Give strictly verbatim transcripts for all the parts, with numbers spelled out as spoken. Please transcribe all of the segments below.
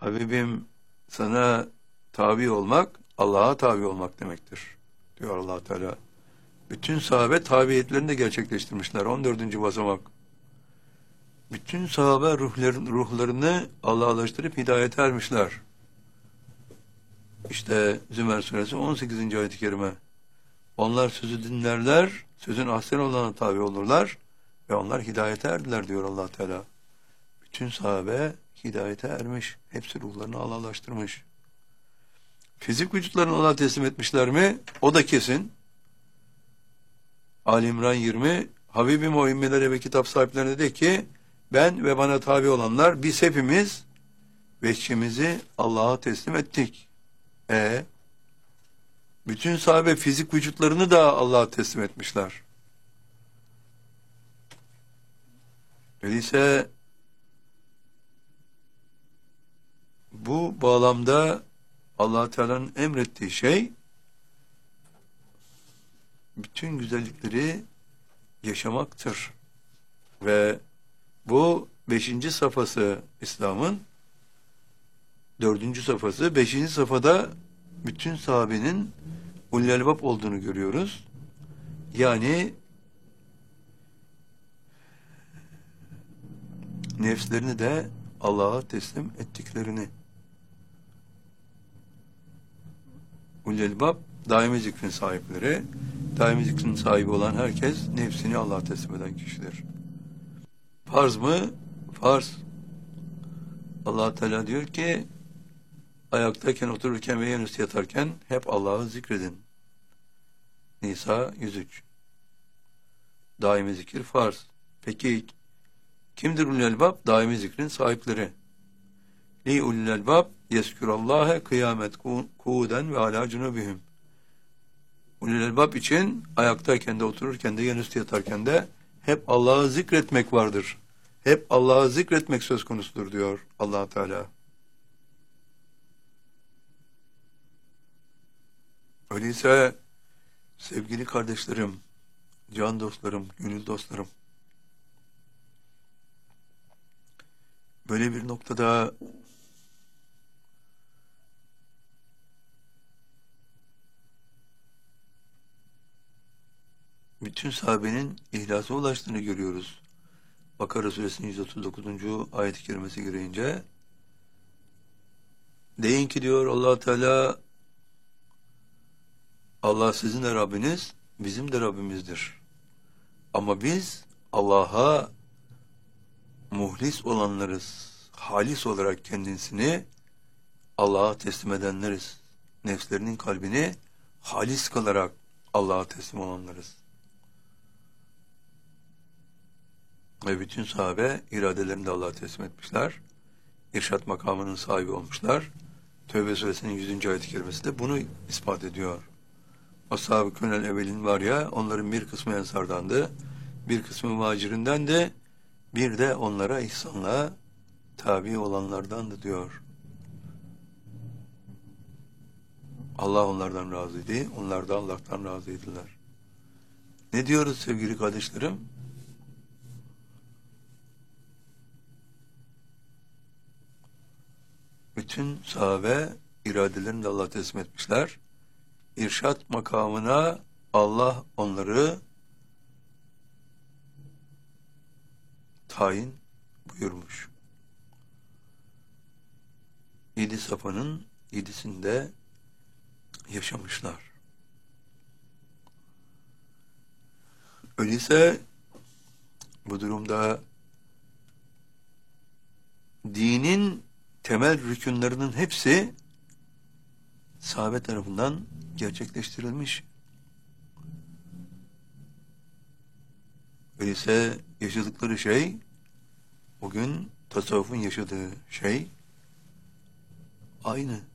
Habibim, sana tabi olmak Allah'a tabi olmak demektir diyor Allah Teala. Bütün sahabe tabiyetlerini de gerçekleştirmişler. on dördüncü basamak. Bütün sahabe ruhların, ruhlarını Allah'laştırıp hidayete ermişler. İşte Zümer suresi on sekizinci ayet-i kerime. Onlar sözü dinlerler, sözün ahsen olana tabi olurlar ve onlar hidayete erdiler diyor Allah Teala. Bütün sahabe hidayete ermiş. Hepsi ruhlarını Allah'laştırmış. Fizik vücutlarını Allah'a teslim etmişler mi? O da kesin. Ali İmran yirmi, Habibim o ümmilere ve kitap sahiplerine de ki, ben ve bana tabi olanlar, biz hepimiz vehçimizi Allah'a teslim ettik. E bütün sahabe fizik vücutlarını da Allah'a teslim etmişler. Öyleyse bu bağlamda Allah Teala'nın emrettiği şey bütün güzellikleri yaşamaktır. Ve bu beşinci safhası İslam'ın, dördüncü safhası, beşinci safhada bütün sahabenin ulul albab olduğunu görüyoruz. Yani nefslerini de Allah'a teslim ettiklerini. Ulul albab daimi zikrin sahipleri, daimi zikrin sahibi olan herkes nefsini Allah'a teslim eden kişidir. Farz mı? Farz. Allah Teala diyor ki, ayaktayken, otururken ve yanüstü yatarken hep Allah'ı zikredin. Nisa yüz üç. Daimi zikir farz. Peki kimdir ulul albab? Daimi zikrin sahipleri. Li ulul albab yezkurallâhe kıyamet kuuden ve alâ cunubihim. Ulul albab için ayaktayken de, otururken de, yanüstü yatarken de hep Allah'ı zikretmek vardır. Hep Allah'ı zikretmek söz konusudur diyor Allah Teala. Öyleyse sevgili kardeşlerim, can dostlarım, gönül dostlarım, böyle bir noktada bütün sahabenin ihlasa ulaştığını görüyoruz. Bakara suresinin yüz otuz dokuzuncu ayet-i kerimesi gereğince, deyin ki diyor Allah Teala, Allah sizin de Rabbiniz, bizim de Rabbimizdir. Ama biz Allah'a muhlis olanlarız. Halis olarak kendisini Allah'a teslim edenleriz. Nefslerinin kalbini halis kalarak Allah'a teslim olanlarız. Ve bütün sahabe iradelerini de Allah'a teslim etmişler. İrşad makamının sahibi olmuşlar. Tevbe suresinin yüzüncü ayet-i kerimesi de bunu ispat ediyor. Ashab-ı Künel evvelin var ya, onların bir kısmı ensardandı, bir kısmı muhacirinden de, bir de onlara ihsanla tabi olanlardandı diyor. Allah onlardan razıydı, onlar da Allah'tan razıydılar. Ne diyoruz sevgili kardeşlerim? Bütün sahabe iradelerini de Allah'a teslim etmişler. İrşad makamına Allah onları tayin buyurmuş. Yedi safhanın yedisinde yaşamışlar. Öyleyse bu durumda dinin temel rükünlerinin hepsi sahabe tarafından gerçekleştirilmiş. Öyleyse yaşadıkları şey, bugün tasavvufun yaşadığı şey aynı.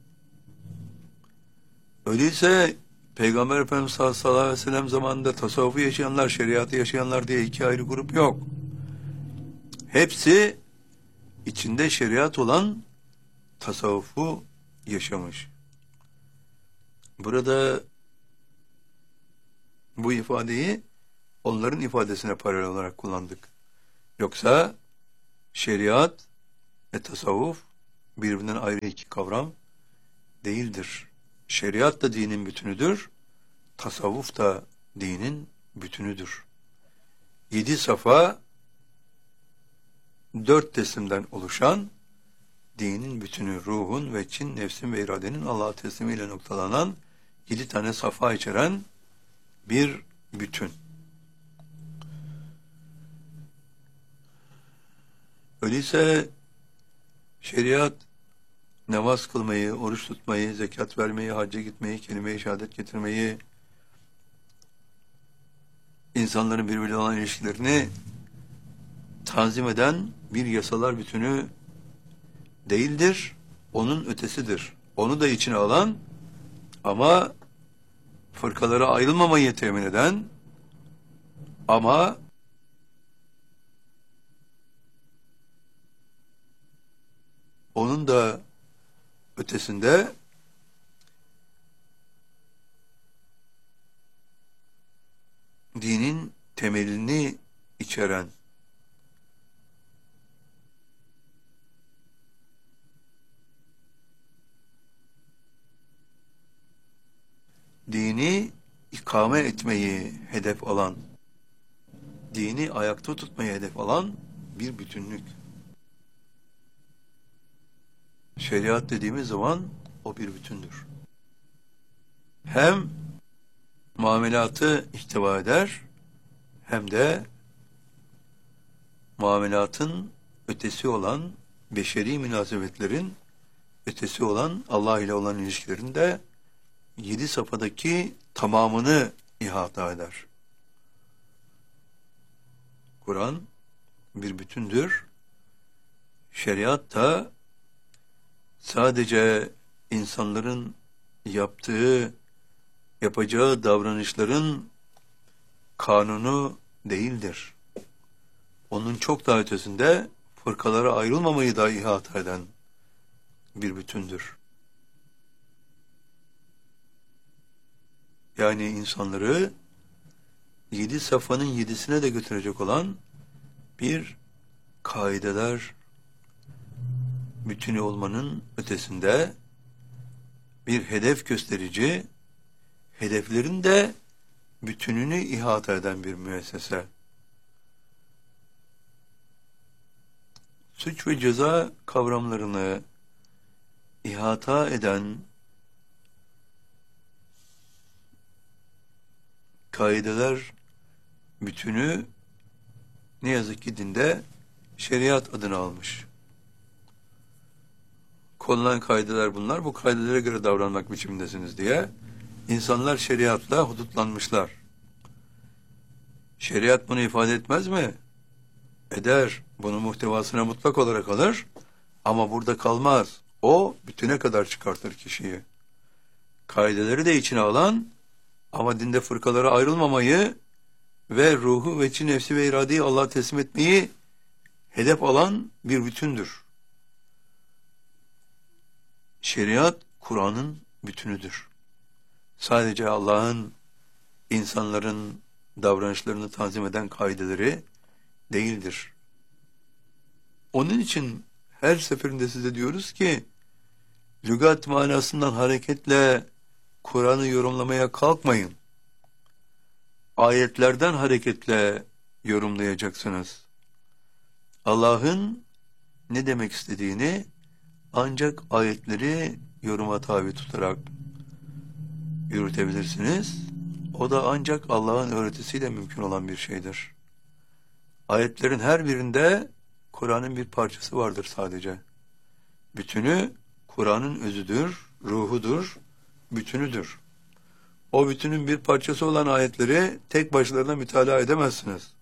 Öyleyse Peygamber Efendimiz sallallahu aleyhi ve sellem zamanında tasavvufu yaşayanlar, şeriatı yaşayanlar diye iki ayrı grup yok. Hepsi içinde şeriat olan tasavvufu yaşamış. Burada bu ifadeyi onların ifadesine paralel olarak kullandık. Yoksa şeriat ve tasavvuf birbirinden ayrı iki kavram değildir. Şeriat da dinin bütünüdür, tasavvuf da dinin bütünüdür. Yedi safa, dört teslimden oluşan dinin bütünü, ruhun ve çin, nefsin ve iradenin Allah'a teslimiyle noktalanan yedi tane safa içeren bir bütün. Öyleyse şeriat namaz kılmayı, oruç tutmayı, zekat vermeyi, hacca gitmeyi, kelime-i şehadet getirmeyi, insanların birbiriyle olan ilişkilerini tanzim eden bir yasalar bütünü değildir, onun ötesidir. Onu da içine alan ama fırkalara ayrılmamayı temin eden ama onun da ötesinde dinin temelini içeren dini ikame etmeyi hedef alan, dini ayakta tutmayı hedef alan bir bütünlük. Şeriat dediğimiz zaman o bir bütündür. Hem muamelatı ihtiva eder, hem de muamelatın ötesi olan beşeri münasebetlerin ötesi olan Allah ile olan ilişkilerinde yedi safhadaki tamamını ihata eder. Kur'an bir bütündür. Şeriat da sadece insanların yaptığı, yapacağı davranışların kanunu değildir. Onun çok daha ötesinde fırkalara ayrılmamayı da ihata eden bir bütündür. Yani insanları yedi safhanın yedisine de götürecek olan bir kaideler bütünü olmanın ötesinde bir hedef gösterici, hedeflerin de bütününü ihata eden bir müessese. Suç ve ceza kavramlarını ihata eden kaideler bütünü ne yazık ki dinde şeriat adını almış. Konulan kaideler bunlar, bu kaidelere göre davranmak biçimindesiniz diye insanlar şeriatla hudutlanmışlar. Şeriat bunu ifade etmez mi? Eder. Bunun muhtevasına mutlak olarak alır. Ama burada kalmaz. O bütüne kadar çıkartır kişiyi. Kaideleri de içine alan ama dinde fırkalara ayrılmamayı ve ruhu ve çi nefsi ve iradeyi Allah'a teslim etmeyi hedef alan bir bütündür. Şeriat, Kur'an'ın bütünüdür. Sadece Allah'ın insanların davranışlarını tanzim eden kaideleri değildir. Onun için her seferinde size diyoruz ki, lügat manasından hareketle Kur'an'ı yorumlamaya kalkmayın. Ayetlerden hareketle yorumlayacaksınız. Allah'ın ne demek istediğini ancak ayetleri yoruma tabi tutarak yürütebilirsiniz. O da ancak Allah'ın öğretisiyle mümkün olan bir şeydir. Ayetlerin her birinde Kur'an'ın bir parçası vardır sadece. Bütünü Kur'an'ın özüdür, ruhudur, bütünüdür. O bütünün bir parçası olan ayetleri tek başlarına mütalaa edemezsiniz.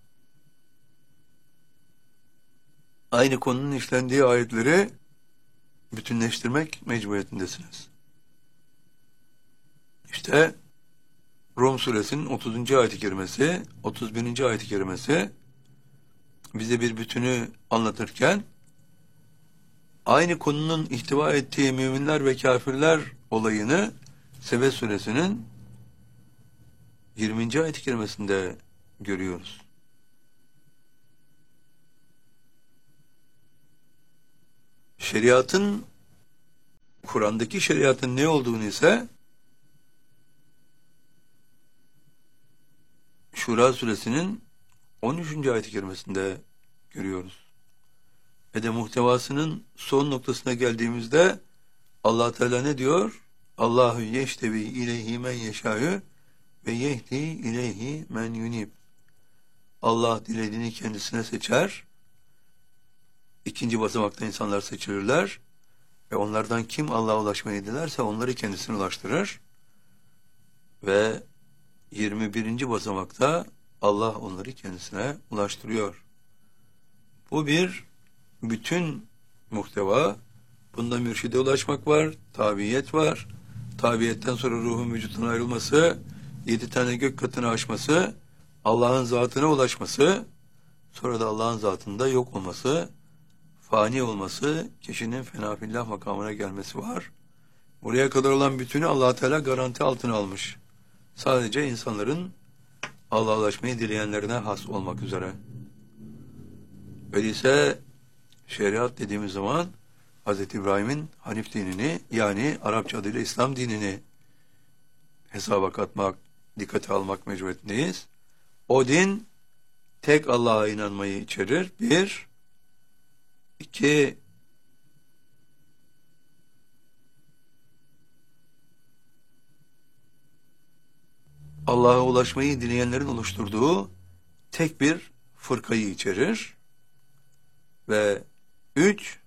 Aynı konunun işlendiği ayetleri bütünleştirmek mecburiyetindesiniz. İşte Rum suresinin otuzuncu ayet-i kerimesi, otuz birinci ayet-i kerimesi bize bir bütünü anlatırken aynı konunun ihtiva ettiği müminler ve kafirler olayını Sebe suresinin yirminci ayet-i kerimesinde görüyoruz. Şeriatın Kur'an'daki şeriatın ne olduğunu ise Şura suresinin on üçüncü ayet-i kerimesinde görüyoruz. Ve de muhtevasının son noktasına geldiğimizde Allah Teala ne diyor? Allahu yeştevi ileyhi men yeşâ'ü ve yehdi ileyhi men yunib. Allah dilediğini kendisine seçer. İkinci basamakta insanlar seçilirler. Ve onlardan kim Allah'a ulaşmayı dilerse onları kendisine ulaştırır. Ve yirmi birinci basamakta Allah onları kendisine ulaştırıyor. Bu bir bütün muhteva. Bunda mürşide ulaşmak var, tabiyet var. Tabiyetten sonra ruhun vücutuna ayrılması, yedi tane gök katını aşması, Allah'ın zatına ulaşması, sonra da Allah'ın zatında yok olması, fani olması, kişinin fenafillah makamına gelmesi var. Buraya kadar olan bütünü Allah Teala garanti altına almış. Sadece insanların Allah'a ulaşmayı dileyenlerine has olmak üzere. Öyleyse şeriat dediğimiz zaman Hazreti İbrahim'in Hanif dinini, yani Arapça adıyla İslam dinini hesaba katmak, dikkate almak mecburiyetindeyiz. O din tek Allah'a inanmayı içerir. Bir, iki, Allah'a ulaşmayı dileyenlerin oluşturduğu tek bir fırkayı içerir. Ve üç,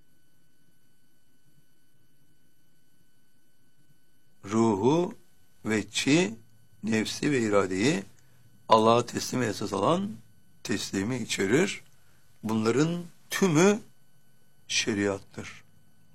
ruhu ve çi, nefsi ve iradeyi Allah'a teslim esas alan teslimi içerir. Bunların tümü şeriattır.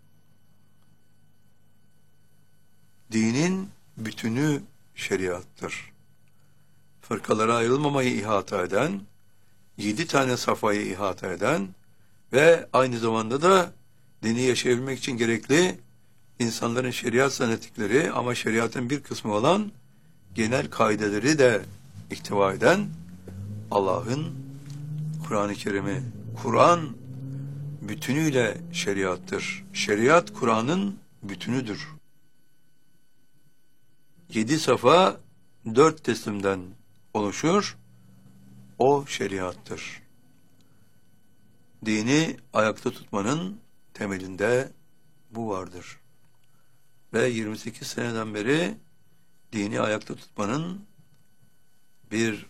Dinin bütünü şeriattır. Fırkalara ayrılmamayı ihata eden, yedi tane safhayı ihata eden ve aynı zamanda da dini yaşayabilmek için gerekli insanların şeriat zannettikleri ama şeriatın bir kısmı olan genel kaideleri de ihtiva eden Allah'ın Kur'an-ı Kerim'i. Kur'an bütünüyle şeriattır. Şeriat Kur'an'ın bütünüdür. Yedi safa dört teslimden oluşur. O şeriattır. Dini ayakta tutmanın temelinde bu vardır. Ve yirmi sekiz seneden beri dini ayakta tutmanın bir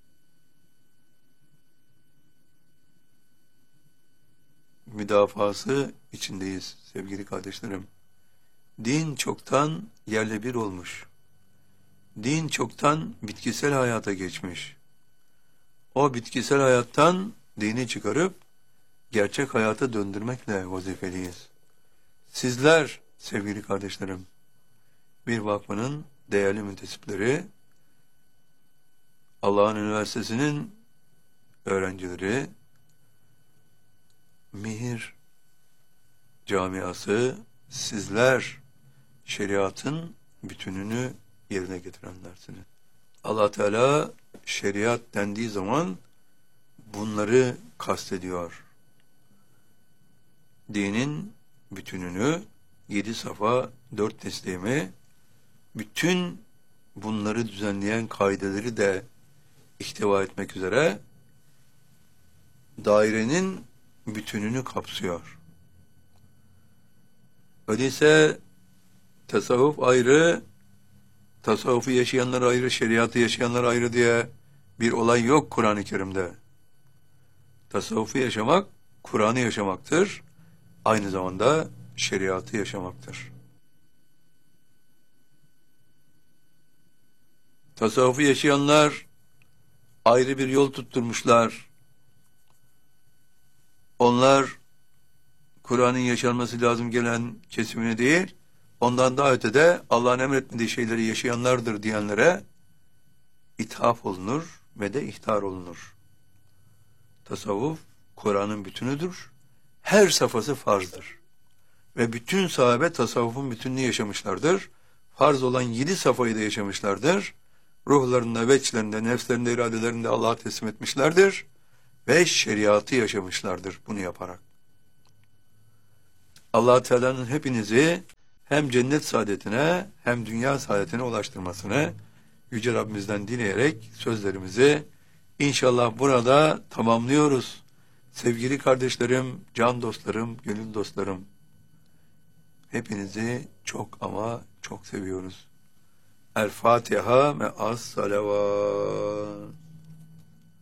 müdafası içindeyiz sevgili kardeşlerim. Din çoktan yerle bir olmuş. Din çoktan bitkisel hayata geçmiş. O bitkisel hayattan dini çıkarıp gerçek hayata döndürmekle vazifeliyiz. Sizler sevgili kardeşlerim, bir vakfının değerli müntesipleri, Allah'ın üniversitesinin öğrencileri, Mihir camiası, sizler şeriatın bütününü yerine getirenlersiniz. Allah Teala şeriat dendiği zaman bunları kastediyor. Dinin bütününü, yedi safa, dört teslimi, bütün bunları düzenleyen kaideleri de ihtiva etmek üzere dairenin bütününü kapsıyor. Öyleyse tasavvuf ayrı, tasavvufu yaşayanlar ayrı, şeriatı yaşayanlar ayrı diye bir olay yok Kur'an-ı Kerim'de. Tasavvufu yaşamak, Kur'an'ı yaşamaktır. Aynı zamanda şeriatı yaşamaktır. Tasavvufu yaşayanlar ayrı bir yol tutturmuşlar. Onlar Kur'an'ın yaşanması lazım gelen kesimine değil, ondan daha ötede Allah'ın emretmediği şeyleri yaşayanlardır diyenlere ithaf olunur ve de ihtar olunur. Tasavvuf Kur'an'ın bütünüdür. Her safhası farzdır. Ve bütün sahabe tasavvufun bütününü yaşamışlardır. Farz olan yedi safhayı da yaşamışlardır. Ruhlarında, veçlerinde, nefslerinde, iradelerinde Allah'a teslim etmişlerdir. Ve şeriatı yaşamışlardır bunu yaparak. Allah Teala'nın hepinizi hem cennet saadetine hem dünya saadetine ulaştırmasını Yüce Rabbimizden dileyerek sözlerimizi inşallah burada tamamlıyoruz. Sevgili kardeşlerim, can dostlarım, gönül dostlarım, hepinizi çok ama çok seviyoruz. El Fatiha ve as salavat.